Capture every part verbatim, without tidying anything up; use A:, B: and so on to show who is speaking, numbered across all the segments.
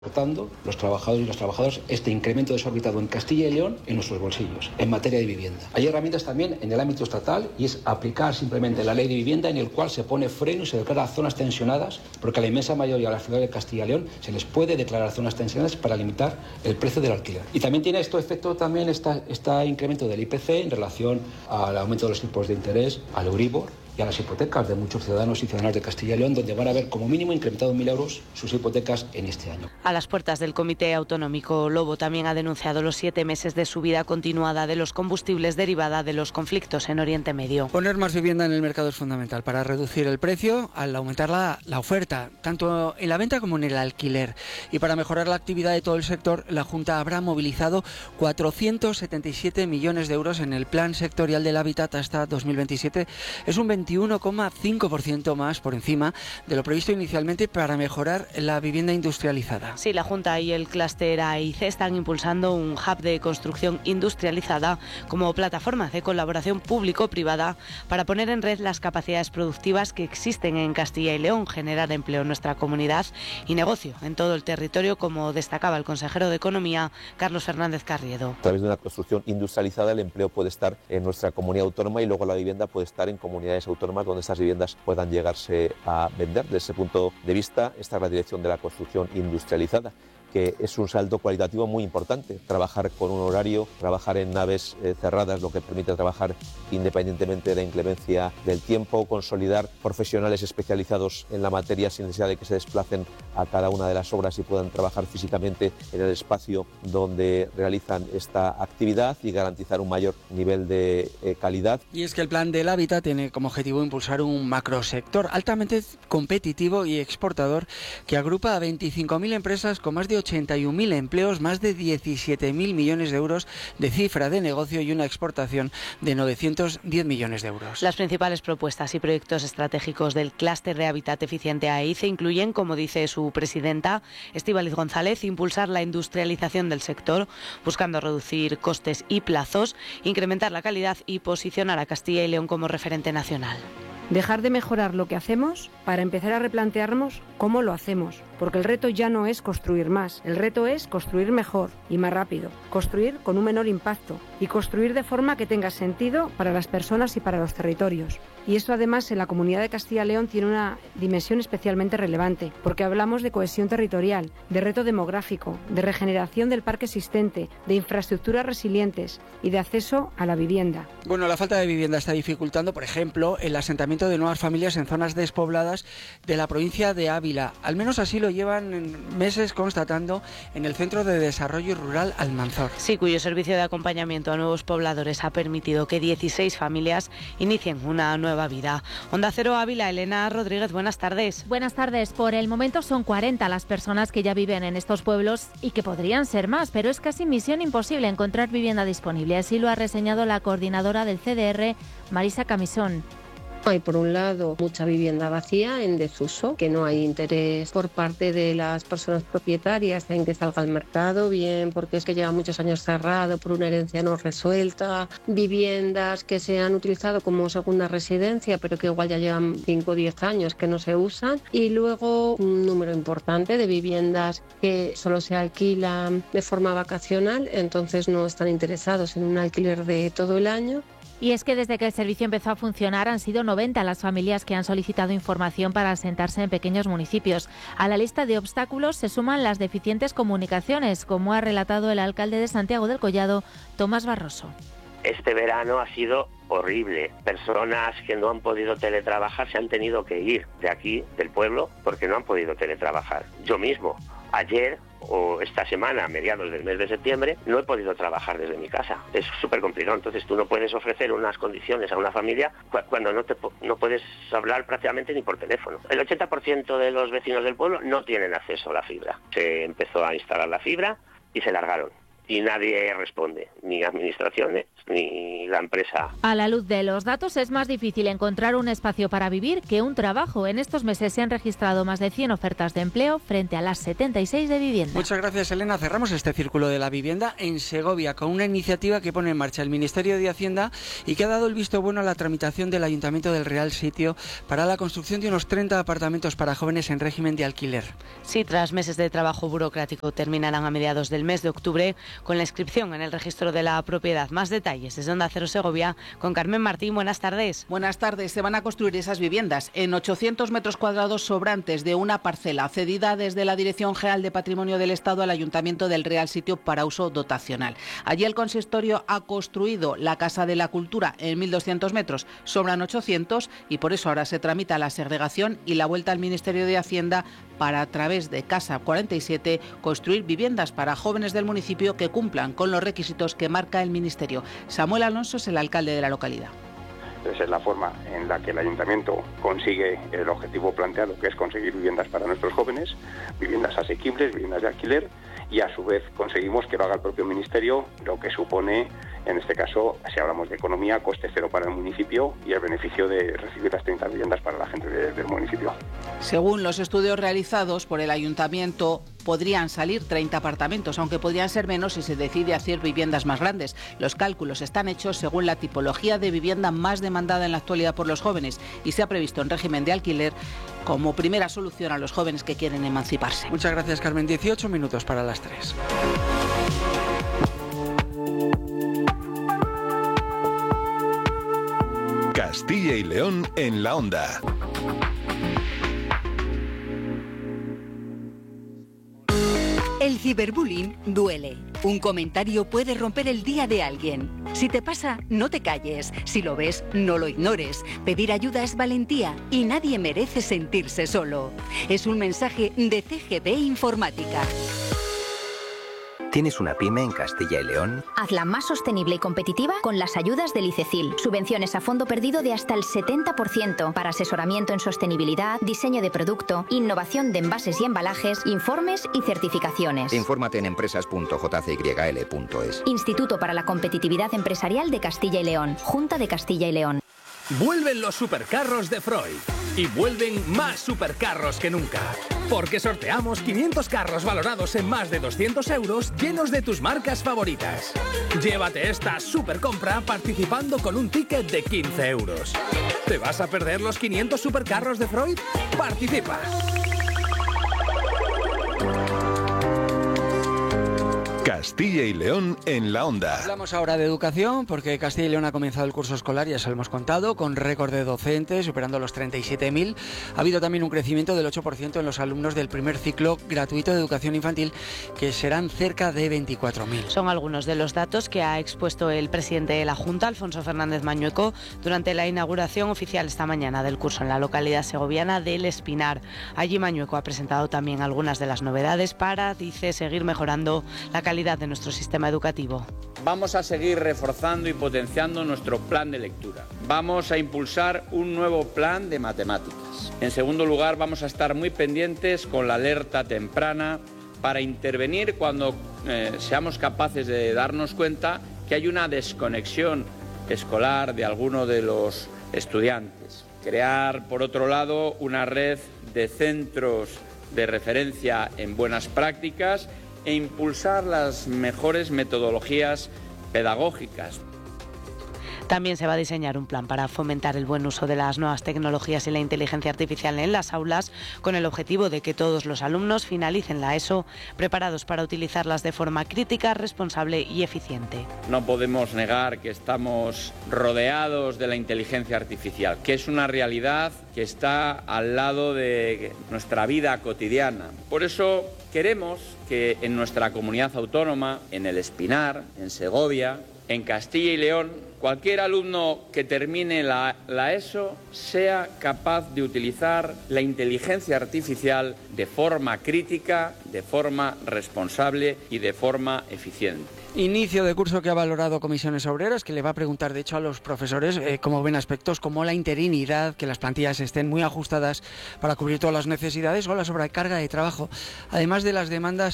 A: Aportando los trabajadores y las trabajadoras este incremento desorbitado en Castilla y León en nuestros bolsillos, en materia de vivienda. Hay herramientas también en el ámbito estatal y es aplicar simplemente la ley de vivienda en el cual se pone freno y se declara zonas tensionadas, porque a la inmensa mayoría de la ciudad de Castilla y León se les puede declarar zonas tensionadas para limitar el precio del alquiler. Y también tiene esto efecto también este incremento del I P C en relación al aumento de los tipos de interés, al Euribor y a las hipotecas de muchos ciudadanos y ciudadanas de Castilla y León, donde van a ver como mínimo incrementado en mil euros sus hipotecas en este año.
B: A las puertas del Comité Autonómico, Lobo también ha denunciado los siete meses de subida continuada de los combustibles derivada de los conflictos en Oriente Medio.
C: Poner más vivienda en el mercado es fundamental para reducir el precio al aumentar la, la oferta, tanto en la venta como en el alquiler. Y para mejorar la actividad de todo el sector, la Junta habrá movilizado cuatrocientos setenta y siete millones de euros en el Plan Sectorial del Hábitat hasta dos mil veintisiete. Es un veintiuno coma cinco por ciento más por encima de lo previsto inicialmente para mejorar la vivienda industrializada.
B: Sí, la Junta y el clúster A I C están impulsando un hub de construcción industrializada como plataforma de colaboración público-privada para poner en red las capacidades productivas que existen en Castilla y León, generar empleo en nuestra comunidad y negocio en todo el territorio, como destacaba el consejero de Economía, Carlos Fernández Carriedo.
D: A través de una construcción industrializada el empleo puede estar en nuestra comunidad autónoma y luego la vivienda puede estar en comunidades autónomas donde estas viviendas puedan llegarse a vender. Desde ese punto de vista, esta es la dirección de la construcción industrializada, que es un salto cualitativo muy importante. Trabajar con un horario, trabajar en naves eh, cerradas, lo que permite trabajar independientemente de la inclemencia del tiempo, consolidar profesionales especializados en la materia sin necesidad de que se desplacen a cada una de las obras y puedan trabajar físicamente en el espacio donde realizan esta actividad y garantizar un mayor nivel de eh, calidad.
C: Y es que el Plan del Hábitat tiene como objetivo impulsar un macrosector altamente competitivo y exportador que agrupa a veinticinco mil empresas con más de ochenta y un mil empleos, más de diecisiete mil millones de euros de cifra de negocio y una exportación de novecientos diez millones de euros.
B: Las principales propuestas y proyectos estratégicos del clúster de hábitat eficiente A I C E incluyen, como dice su presidenta, Estíbaliz González, impulsar la industrialización del sector, buscando reducir costes y plazos, incrementar la calidad y posicionar a Castilla y León como referente nacional.
E: Dejar de mejorar lo que hacemos para empezar a replantearnos cómo lo hacemos, porque el reto ya no es construir más, el reto es construir mejor y más rápido, construir con un menor impacto y construir de forma que tenga sentido para las personas y para los territorios. Y esto además en la Comunidad de Castilla y León tiene una dimensión especialmente relevante, porque hablamos de cohesión territorial, de reto demográfico, de regeneración del parque existente, de infraestructuras resilientes y de acceso a la vivienda.
C: Bueno, la falta de vivienda está dificultando, por ejemplo, el asentamiento de nuevas familias en zonas despobladas de la provincia de Ávila. Al menos así lo llevan meses constatando en el Centro de Desarrollo Rural Almanzor.
B: Sí, cuyo servicio de acompañamiento a nuevos pobladores ha permitido que dieciséis familias inicien una nueva vida. Onda Cero Ávila, Elena Rodríguez, buenas tardes.
F: Buenas tardes. Por el momento son cuarenta las personas que ya viven en estos pueblos y que podrían ser más, pero es casi misión imposible encontrar vivienda disponible. Así lo ha reseñado la coordinadora del C D R, Marisa Camisón.
G: Hay por un lado mucha vivienda vacía en desuso, que no hay interés por parte de las personas propietarias en que salga al mercado, bien porque es que lleva muchos años cerrado por una herencia no resuelta, viviendas que se han utilizado como segunda residencia pero que igual ya llevan cinco o diez años que no se usan, y luego un número importante de viviendas que solo se alquilan de forma vacacional, entonces no están interesados en un alquiler de todo el año.
F: Y es que desde que el servicio empezó a funcionar han sido noventa las familias que han solicitado información para asentarse en pequeños municipios. A la lista de obstáculos se suman las deficientes comunicaciones, como ha relatado el alcalde de Santiago del Collado, Tomás Barroso.
H: Este verano ha sido horrible. Personas que no han podido teletrabajar se han tenido que ir de aquí, del pueblo, porque no han podido teletrabajar. Yo mismo, ayer o esta semana, a mediados del mes de septiembre, no he podido trabajar desde mi casa. Es súper complicado. Entonces tú no puedes ofrecer unas condiciones a una familia cuando no, te, no puedes hablar prácticamente ni por teléfono. El ochenta por ciento de los vecinos del pueblo no tienen acceso a la fibra. Se empezó a instalar la fibra y se largaron. y nadie responde, ni administraciones ni la empresa.
F: A la luz de los datos es más difícil encontrar un espacio para vivir que un trabajo. En estos meses se han registrado más de cien ofertas de empleo frente a las setenta y seis de vivienda.
C: Muchas gracias, Elena. Cerramos este círculo de la vivienda en Segovia con una iniciativa que pone en marcha el Ministerio de Hacienda y que ha dado el visto bueno a la tramitación del Ayuntamiento del Real Sitio para la construcción de unos treinta apartamentos para jóvenes en régimen de alquiler.
B: Sí, tras meses de trabajo burocrático terminarán a mediados del mes de octubre con la inscripción en el registro de la propiedad. Más detalles desde Onda Cero Segovia con Carmen Martín. Buenas tardes.
I: Buenas tardes. Se van a construir esas viviendas en ochocientos metros cuadrados sobrantes de una parcela cedida desde la Dirección General de Patrimonio del Estado al Ayuntamiento del Real Sitio para uso dotacional. Allí el consistorio ha construido la Casa de la Cultura en mil doscientos metros, sobran ochocientos y por eso ahora se tramita la segregación y la vuelta al Ministerio de Hacienda para, a través de Casa cuarenta y siete, construir viviendas para jóvenes del municipio que cumplan con los requisitos que marca el Ministerio. Samuel Alonso es el alcalde de la localidad.
J: Esa es la forma en la que el ayuntamiento consigue el objetivo planteado, que es conseguir viviendas para nuestros jóvenes, viviendas asequibles, viviendas de alquiler, y a su vez conseguimos que lo haga el propio ministerio, lo que supone, en este caso, si hablamos de economía, coste cero para el municipio y el beneficio de recibir las treinta viviendas para la gente de, del municipio.
I: Según los estudios realizados por el ayuntamiento, podrían salir treinta apartamentos, aunque podrían ser menos si se decide hacer viviendas más grandes. Los cálculos están hechos según la tipología de vivienda más demandada en la actualidad por los jóvenes y se ha previsto en régimen de alquiler como primera solución a los jóvenes que quieren emanciparse.
C: Muchas gracias, Carmen. dieciocho minutos para las tres.
K: Castilla y León en la Onda.
L: El ciberbullying duele. Un comentario puede romper el día de alguien. Si te pasa, no te calles. Si lo ves, no lo ignores. Pedir ayuda es valentía y nadie merece sentirse solo. Es un mensaje de C G B Informática.
M: ¿Tienes una pyme en Castilla y León?
N: Hazla más sostenible y competitiva con las ayudas del ICECIL. Subvenciones a fondo perdido de hasta el setenta por ciento para asesoramiento en sostenibilidad, diseño de producto, innovación de envases y embalajes, informes y certificaciones.
M: Infórmate en empresas punto j c y l punto es.
N: Instituto para la Competitividad Empresarial de Castilla y León. Junta de Castilla y León.
O: Vuelven los supercarros de Freud. Y vuelven más supercarros que nunca. Porque sorteamos quinientos carros valorados en más de doscientos euros llenos de tus marcas favoritas. Llévate esta supercompra participando con un ticket de quince euros. ¿Te vas a perder los quinientos supercarros de Freud? ¡Participa!
K: Castilla y León en la Onda.
C: Hablamos ahora de educación porque Castilla y León ha comenzado el curso escolar, ya se lo hemos contado, con récord de docentes, superando los treinta y siete mil. Ha habido también un crecimiento del ocho por ciento en los alumnos del primer ciclo gratuito de educación infantil, que serán cerca de veinticuatro mil.
B: Son algunos de los datos que ha expuesto el presidente de la Junta, Alfonso Fernández Mañueco, durante la inauguración oficial esta mañana del curso en la localidad segoviana del Espinar. Allí Mañueco ha presentado también algunas de las novedades para, dice, seguir mejorando la calidad de nuestro sistema educativo.
P: Vamos a seguir reforzando y potenciando nuestro plan de lectura. Vamos a impulsar un nuevo plan de matemáticas. En segundo lugar, vamos a estar muy pendientes con la alerta temprana para intervenir cuando eh, seamos capaces de darnos cuenta que hay una desconexión escolar de alguno de los estudiantes. Crear, por otro lado, una red de centros de referencia en buenas prácticas e impulsar las mejores metodologías pedagógicas.
B: También se va a diseñar un plan para fomentar el buen uso de las nuevas tecnologías y la inteligencia artificial en las aulas, con el objetivo de que todos los alumnos finalicen la ESO preparados para utilizarlas de forma crítica, responsable y eficiente.
P: No podemos negar que estamos rodeados de la inteligencia artificial, que es una realidad que está al lado de nuestra vida cotidiana. Por eso queremos que en nuestra comunidad autónoma, en el Espinar, en Segovia, en Castilla y León, cualquier alumno que termine la, la ESO sea capaz de utilizar la inteligencia artificial de forma crítica, de forma responsable y de forma eficiente.
C: Inicio de curso que ha valorado Comisiones Obreras, que le va a preguntar, de hecho, a los profesores eh, cómo ven aspectos como la interinidad, que las plantillas estén muy ajustadas para cubrir todas las necesidades o la sobrecarga de trabajo, además de las demandas ya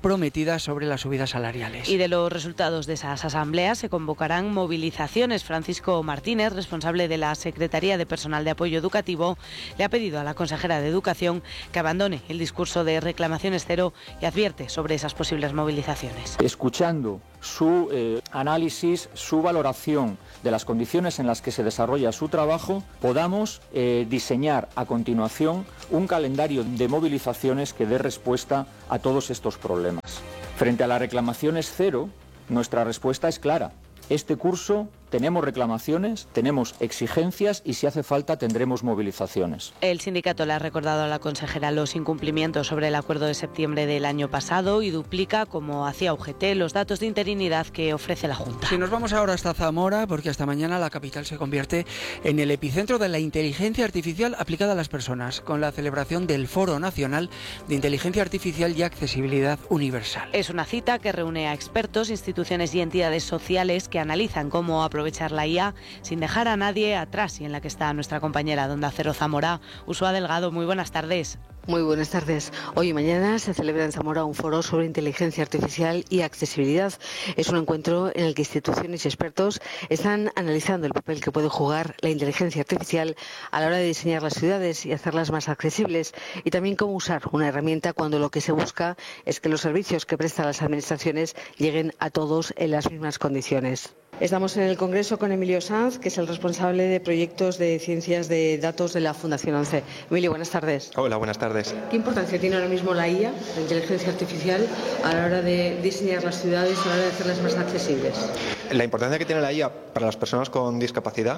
C: prometida sobre las subidas salariales.
B: Y de los resultados de esas asambleas se convocarán movilizaciones. Francisco Martínez, responsable de la Secretaría de Personal de Apoyo Educativo, le ha pedido a la consejera de Educación que abandone el discurso de reclamaciones cero y advierte sobre esas posibles movilizaciones.
Q: Escuchando su eh, análisis, su valoración de las condiciones en las que se desarrolla su trabajo, podamos eh, diseñar a continuación un calendario de movilizaciones que dé respuesta a todos estos problemas. Frente a las reclamaciones cero, nuestra respuesta es clara. Este curso tenemos reclamaciones, tenemos exigencias y si hace falta tendremos movilizaciones.
B: El sindicato le ha recordado a la consejera los incumplimientos sobre el acuerdo de septiembre del año pasado y duplica, como hacía U G T, los datos de interinidad que ofrece la Junta.
C: Si nos vamos ahora hasta Zamora, porque hasta mañana la capital se convierte en el epicentro de la inteligencia artificial aplicada a las personas, con la celebración del Foro Nacional de Inteligencia Artificial y Accesibilidad Universal.
B: Es una cita que reúne a expertos, instituciones y entidades sociales que analizan cómo aprovechar la I A sin dejar a nadie atrás, y en la que está nuestra compañera de Onda Cero Zamora, Ursúa Delgado. Muy buenas tardes.
R: Muy buenas tardes. Hoy y mañana se celebra en Zamora un foro sobre inteligencia artificial y accesibilidad. Es un encuentro en el que instituciones y expertos están analizando el papel que puede jugar la inteligencia artificial a la hora de diseñar las ciudades y hacerlas más accesibles, y también cómo usar una herramienta cuando lo que se busca es que los servicios que prestan las administraciones lleguen a todos en las mismas condiciones. Estamos en el Congreso con Emilio Sanz, que es el responsable de proyectos de ciencias de datos de la Fundación ONCE. Emilio, buenas tardes.
S: Hola, buenas tardes.
R: ¿Qué importancia tiene ahora mismo la I A, la inteligencia artificial, a la hora de diseñar las ciudades, a la hora de hacerlas más accesibles?
S: La importancia que tiene la I A para las personas con discapacidad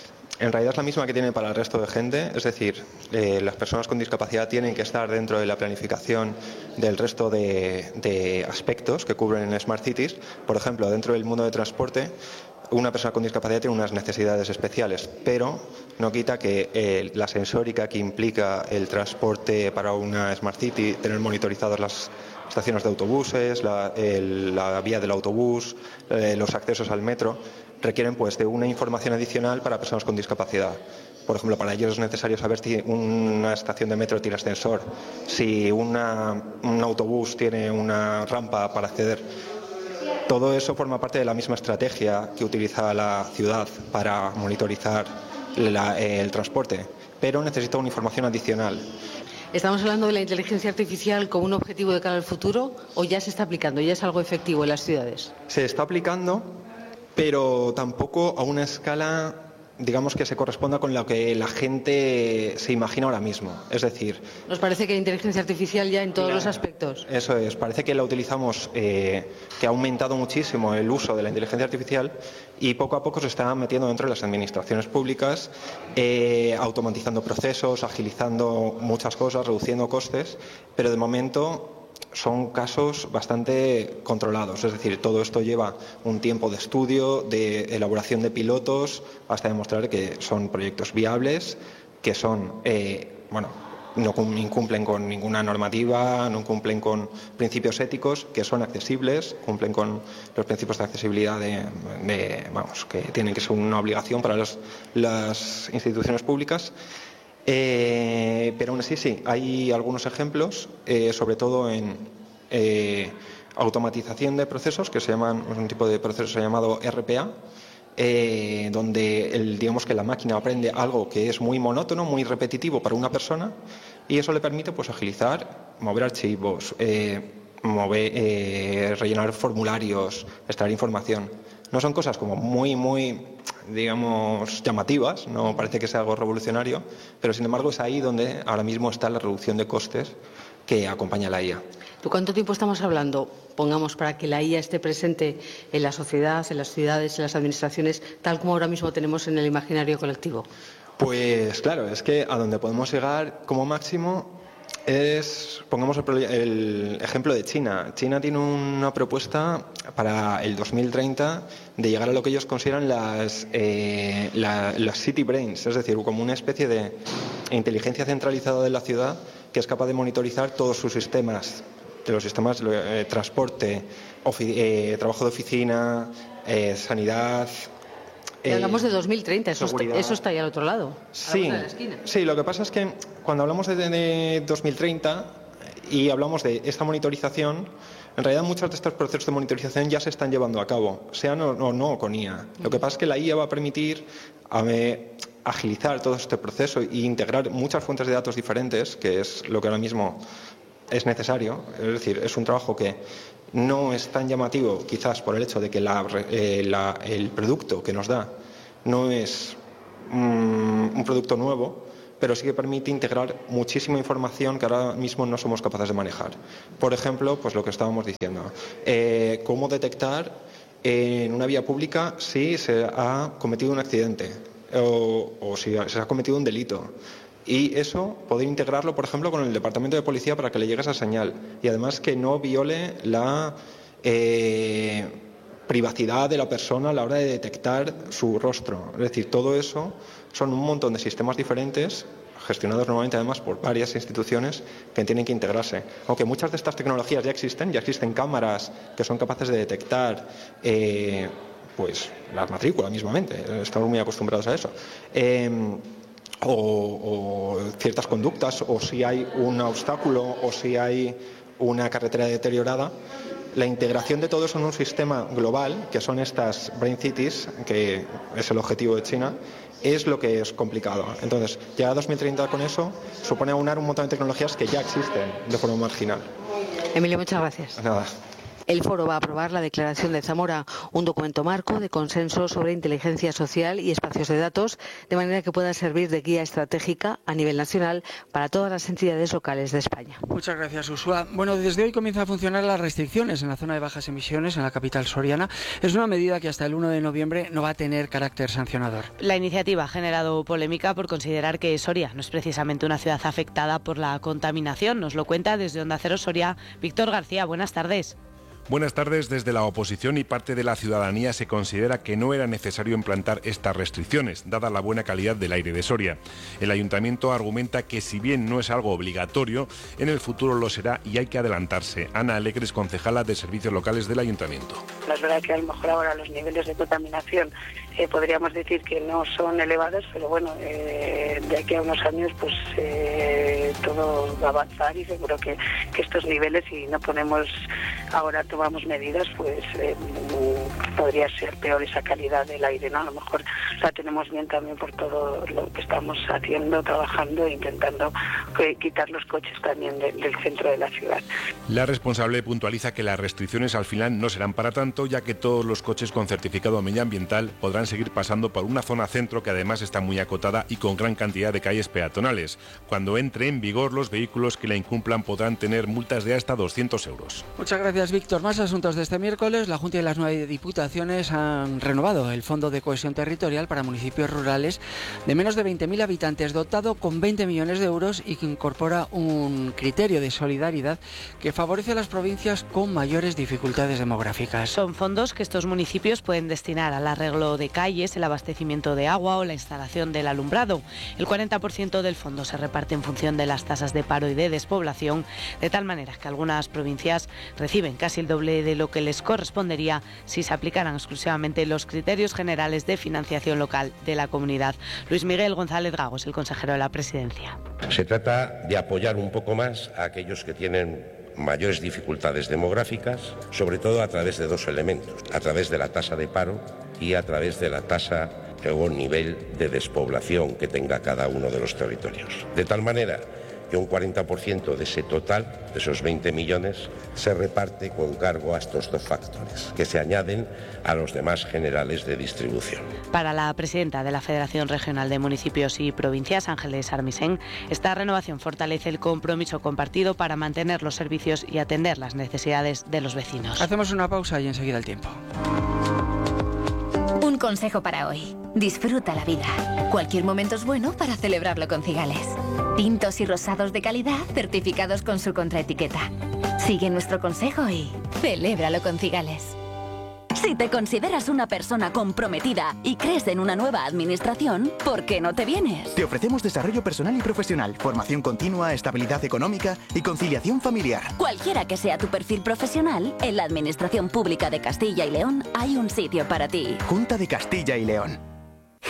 S: en realidad es la misma que tiene para el resto de gente, es decir, eh, las personas con discapacidad tienen que estar dentro de la planificación del resto de, de aspectos que cubren en Smart Cities. Por ejemplo, dentro del mundo de transporte, una persona con discapacidad tiene unas necesidades especiales, pero no quita que eh, la sensórica que implica el transporte para una Smart City, tener monitorizadas las estaciones de autobuses, la, el, la vía del autobús, eh, los accesos al metro, requieren pues de una información adicional para personas con discapacidad. Por ejemplo, para ellos es necesario saber si una estación de metro tiene ascensor, si una, un autobús tiene una rampa para acceder. Todo eso forma parte de la misma estrategia que utiliza la ciudad para monitorizar la, el transporte, pero necesita una información adicional.
R: ¿Estamos hablando de la inteligencia artificial como un objetivo de cara al futuro o ya se está aplicando, ya es algo efectivo en las ciudades?
S: Se está aplicando, pero tampoco a una escala, digamos, que se corresponda con lo que la gente se imagina ahora mismo. Es decir,
R: ¿nos parece que hay inteligencia artificial ya en todos
S: claro,
R: los aspectos?
S: Eso es, parece que la utilizamos, eh, que ha aumentado muchísimo el uso de la inteligencia artificial y poco a poco se está metiendo dentro de las administraciones públicas, eh, automatizando procesos, agilizando muchas cosas, reduciendo costes, pero de momento son casos bastante controlados, es decir, todo esto lleva un tiempo de estudio, de elaboración de pilotos, hasta demostrar que son proyectos viables, que son, eh, bueno, no incumplen con ninguna normativa, no cumplen con principios éticos, que son accesibles, cumplen con los principios de accesibilidad de, de, vamos, que tienen que ser una obligación para los, las instituciones públicas. Eh, pero aún así sí, hay algunos ejemplos, eh, sobre todo en eh, automatización de procesos, que se llaman, es un tipo de proceso llamado R P A, eh, donde el, digamos que la máquina aprende algo que es muy monótono, muy repetitivo para una persona, y eso le permite pues agilizar, mover archivos, eh, mover, eh, rellenar formularios, extraer información. No son cosas como muy, muy, digamos, llamativas, no parece que sea algo revolucionario, pero sin embargo es ahí donde ahora mismo está la reducción de costes que acompaña la I A.
R: ¿De cuánto tiempo estamos hablando, pongamos, para que la I A esté presente en la sociedad, en las ciudades, en las administraciones, tal como ahora mismo tenemos en el imaginario colectivo?
S: Pues claro, es que a donde podemos llegar como máximo es, pongamos el, el ejemplo de China. China tiene una propuesta para el dos mil treinta de llegar a lo que ellos consideran las, eh, la, las city brains, es decir, como una especie de inteligencia centralizada de la ciudad que es capaz de monitorizar todos sus sistemas, de los sistemas de eh, transporte, eh, trabajo de oficina, eh, sanidad.
R: Y hablamos de dos mil treinta, eso está, eso está ahí al otro lado,
S: sí,
R: a la vuelta de la esquina.
S: Sí, lo que pasa es que cuando hablamos de, de dos mil treinta y hablamos de esta monitorización, en realidad muchos de estos procesos de monitorización ya se están llevando a cabo, sean o no, no con I A. Lo que pasa es que la I A va a permitir a me, agilizar todo este proceso e integrar muchas fuentes de datos diferentes, que es lo que ahora mismo es necesario. Es decir, es un trabajo que no es tan llamativo quizás por el hecho de que la, eh, la, el producto que nos da no es um, un producto nuevo, pero sí que permite integrar muchísima información que ahora mismo no somos capaces de manejar. Por ejemplo, pues lo que estábamos diciendo, eh, cómo detectar en una vía pública si se ha cometido un accidente o, o si se ha cometido un delito. Y eso, poder integrarlo, por ejemplo, con el Departamento de Policía para que le llegue esa señal. Y además que no viole la eh, privacidad de la persona a la hora de detectar su rostro. Es decir, todo eso son un montón de sistemas diferentes, gestionados normalmente además por varias instituciones, que tienen que integrarse. Aunque muchas de estas tecnologías ya existen, ya existen cámaras que son capaces de detectar eh, pues las matrículas mismamente. Estamos muy acostumbrados a eso. Eh, O, o ciertas conductas, o si hay un obstáculo, o si hay una carretera deteriorada. La integración de todo eso en un sistema global, que son estas Brain Cities, que es el objetivo de China, es lo que es complicado. Entonces, ya a dos mil treinta con eso supone aunar un montón de tecnologías que ya existen de forma marginal.
R: Emilio, muchas gracias.
S: Nada.
R: El foro va a aprobar la Declaración de Zamora, un documento marco de consenso sobre inteligencia social y espacios de datos, de manera que pueda servir de guía estratégica a nivel nacional para todas las entidades locales de España.
C: Muchas gracias, Ursula. Bueno, desde hoy comienzan a funcionar las restricciones en la zona de bajas emisiones, en la capital soriana. Es una medida que hasta el uno de noviembre no va a tener carácter sancionador.
B: La iniciativa ha generado polémica por considerar que Soria no es precisamente una ciudad afectada por la contaminación. Nos lo cuenta desde Onda Cero Soria Víctor García. Buenas tardes.
T: Buenas tardes. Desde la oposición y parte de la ciudadanía se considera que no era necesario implantar estas restricciones, dada la buena calidad del aire de Soria. El ayuntamiento argumenta que si bien no es algo obligatorio, en el futuro lo será y hay que adelantarse. Ana Alegres, concejala de Servicios Locales del Ayuntamiento.
U: No es verdad que a lo mejor ahora los niveles de contaminación eh, podríamos decir que no son elevados, pero bueno, eh, de aquí a unos años pues eh, todo va a avanzar y seguro que, que estos niveles, si no ponemos ahora tomamos medidas, pues eh, podría ser peor esa calidad del aire, ¿no? A lo mejor la tenemos bien también por todo lo que estamos haciendo, trabajando e intentando que, quitar los coches también de, del centro de la ciudad.
T: La responsable puntualiza que las restricciones al final no serán para tanto, ya que todos los coches con certificado medioambiental podrán seguir pasando por una zona centro que además está muy acotada y con gran cantidad de calles peatonales. Cuando entre en vigor, los vehículos que la incumplan podrán tener multas de hasta doscientos euros.
C: Muchas gracias, Víctor. Más asuntos de este miércoles. La Junta y las nueve diputaciones han renovado el Fondo de Cohesión Territorial para municipios rurales de menos de veinte mil habitantes, dotado con veinte millones de euros y que incorpora un criterio de solidaridad que favorece a las provincias con mayores dificultades demográficas.
B: Son fondos que estos municipios pueden destinar al arreglo de calles, el abastecimiento de agua o la instalación del alumbrado. El cuarenta por ciento del fondo se reparte en función de las tasas de paro y de despoblación, de tal manera que algunas provincias reciben casi el doble de lo que les correspondería si se aplicaran exclusivamente los criterios generales de financiación local de la comunidad. Luis Miguel González Gago es el consejero de la Presidencia.
V: Se trata de apoyar un poco más a aquellos que tienen mayores dificultades demográficas, sobre todo a través de dos elementos, a través de la tasa de paro y a través de la tasa o nivel de despoblación que tenga cada uno de los territorios. De tal manera que un cuarenta por ciento de ese total, de esos veinte millones, se reparte con cargo a estos dos factores, que se añaden a los demás generales de distribución.
B: Para la presidenta de la Federación Regional de Municipios y Provincias, Ángeles Armisen, esta renovación fortalece el compromiso compartido para mantener los servicios y atender las necesidades de los vecinos.
C: Hacemos una pausa y enseguida el tiempo.
W: Un consejo para hoy. Disfruta la vida. Cualquier momento es bueno para celebrarlo con Cigales. Tintos y rosados de calidad certificados con su contraetiqueta. Sigue nuestro consejo y celébralo con Cigales. Si te consideras una persona comprometida y crees en una nueva administración, ¿por qué no te vienes?
X: Te ofrecemos desarrollo personal y profesional, formación continua, estabilidad económica y conciliación familiar.
W: Cualquiera que sea tu perfil profesional, en la Administración Pública de Castilla y León hay un sitio para ti.
X: Junta de Castilla y León.